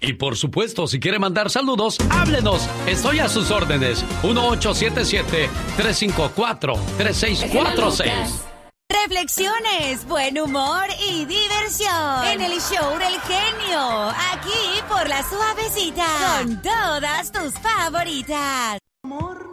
Y por supuesto, si quiere mandar saludos, háblenos. Estoy a sus órdenes. 1877-354-3646. Reflexiones, buen humor y diversión en el show del genio. Aquí por La Suavecita. Con todas tus favoritas. Amor.